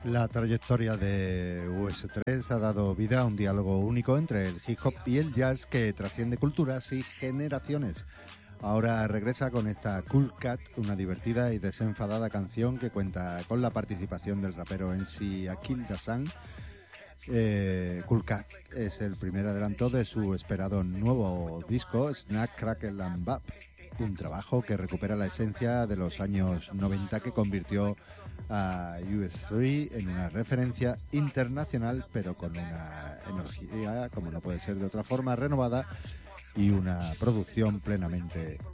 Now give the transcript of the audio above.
La trayectoria de US3 ha dado vida a un diálogo único entre el hip hop y el jazz que trasciende culturas y generaciones. Ahora regresa con esta Cool Cat, una divertida y desenfadada canción que cuenta con la participación del rapero MC Akil Dasan. Cool Cat es el primer adelanto de su esperado nuevo disco Snack, Crackle and Bap, un trabajo que recupera la esencia de los años 90 que convirtió a US3 en una referencia internacional, pero con una energía, como no puede ser de otra forma, renovada y una producción plenamente